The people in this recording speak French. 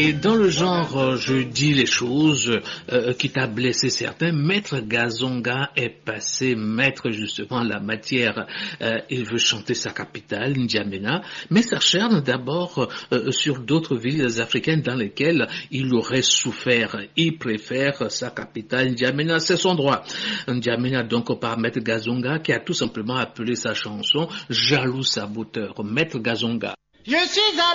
Et dans le genre, je dis les choses qui t'a blessé certains, Maître Gazonga est passé maître justement la matière. Il veut chanter sa capitale, N'Djamena, mais s'acharne d'abord sur d'autres villes africaines dans lesquelles il aurait souffert. Il préfère sa capitale, N'Djamena, c'est son droit. N'Djamena donc par Maître Gazonga qui a tout simplement appelé sa chanson Jaloux saboteur. Maître Gazonga. Je suis